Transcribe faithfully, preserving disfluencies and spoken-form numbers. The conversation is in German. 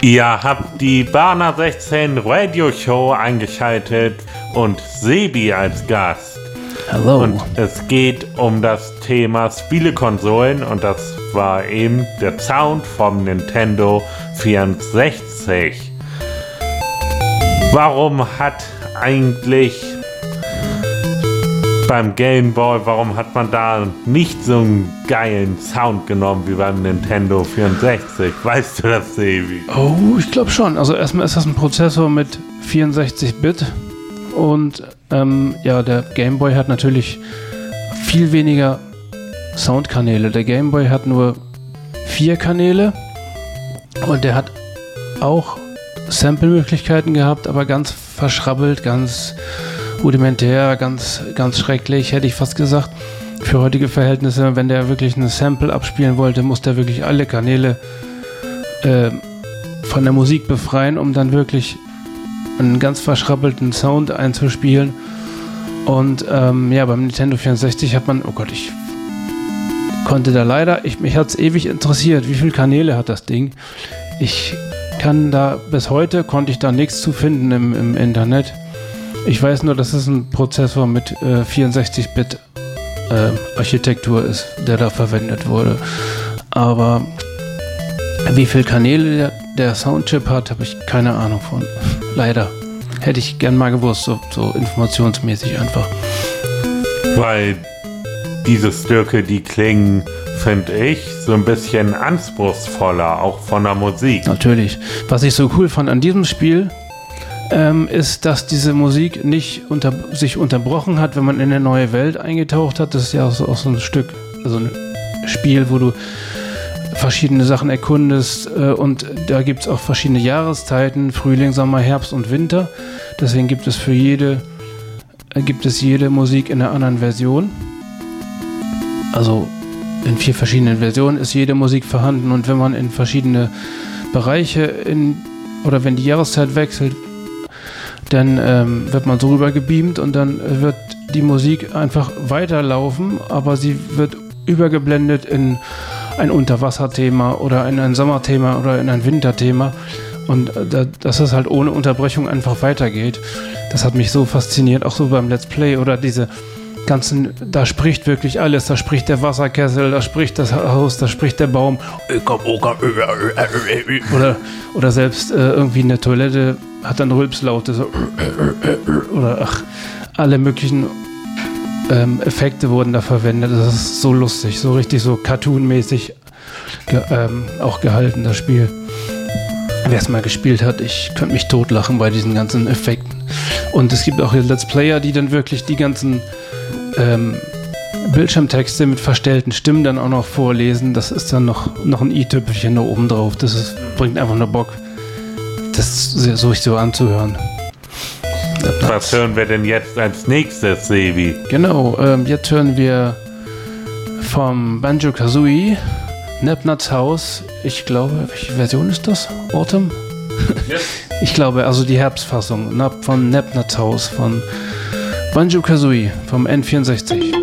Ihr habt die Bana sechzehn Radio Show eingeschaltet und Sebi als Gast. Hallo. Und es geht um das Thema Spielekonsolen und das war eben der Sound vom Nintendo vierundsechzig. Warum hat eigentlich beim Game Boy, warum hat man da nicht so einen geilen Sound genommen wie beim Nintendo vierundsechzig? Weißt du das, Sebi? Oh, ich glaube schon. Also erstmal ist das ein Prozessor mit vierundsechzig Bit und ähm, ja, der Game Boy hat natürlich viel weniger Soundkanäle. Der Game Boy hat nur vier Kanäle und der hat auch Sample-Möglichkeiten gehabt, aber ganz verschrabbelt, ganz rudimentär, ganz, ganz schrecklich, hätte ich fast gesagt. Für heutige Verhältnisse, wenn der wirklich ein Sample abspielen wollte, muss der wirklich alle Kanäle äh, von der Musik befreien, um dann wirklich einen ganz verschrabbelten Sound einzuspielen. Und ähm, ja, beim Nintendo vierundsechzig hat man, oh Gott, ich konnte da leider, ich, mich hat es ewig interessiert, wie viele Kanäle hat das Ding. Ich kann da, bis heute konnte ich da nichts zu finden im, im Internet. Ich weiß nur, dass es ein Prozessor mit äh, vierundsechzig Bit äh, Architektur ist, der da verwendet wurde. Aber wie viele Kanäle der, der Soundchip hat, habe ich keine Ahnung von. Leider. Hätte ich gern mal gewusst, so, so informationsmäßig einfach. Weil diese Stücke, die klingen, finde ich, so ein bisschen anspruchsvoller, auch von der Musik. Natürlich. Was ich so cool fand an diesem Spiel, ähm, ist, dass diese Musik nicht unter, sich unterbrochen hat, wenn man in eine neue Welt eingetaucht hat. Das ist ja auch so, auch so ein Stück, also ein Spiel, wo du verschiedene Sachen erkundest äh, und da gibt es auch verschiedene Jahreszeiten, Frühling, Sommer, Herbst und Winter. Deswegen gibt es für jede, äh, gibt es jede Musik in einer anderen Version. Also in vier verschiedenen Versionen ist jede Musik vorhanden und wenn man in verschiedene Bereiche in, oder wenn die Jahreszeit wechselt, dann ähm, wird man so rüber gebeamt und dann wird die Musik einfach weiterlaufen, aber sie wird übergeblendet in ein Unterwasserthema oder in ein Sommerthema oder in ein Winterthema und äh, dass es halt ohne Unterbrechung einfach weitergeht. Das hat mich so fasziniert, auch so beim Let's Play oder diese ganzen, da spricht wirklich alles, da spricht der Wasserkessel, da spricht das Haus, da spricht der Baum oder, oder selbst äh, irgendwie eine Toilette hat dann Rülpslaute so oder ach, alle möglichen ähm, Effekte wurden da verwendet. Das ist so lustig, so richtig so cartoonmäßig ge- ähm, auch gehalten, das Spiel. Wer es mal gespielt hat, ich könnte mich totlachen bei diesen ganzen Effekten. Und es gibt auch Let's Player, die dann wirklich die ganzen ähm, Bildschirmtexte mit verstellten Stimmen dann auch noch vorlesen. Das ist dann noch, noch ein i-Tüpfelchen da oben drauf. Das ist, bringt einfach nur Bock, das so, so anzuhören. Was hören wir denn jetzt als nächstes, Sebi? Genau, ähm, jetzt hören wir vom Banjo-Kazooie Nepnuts Haus. Ich glaube, welche Version ist das? Autumn? Yes. Ich glaube, also die Herbstfassung von Nepnuts Haus von Banjo-Kazooie vom N vierundsechzig.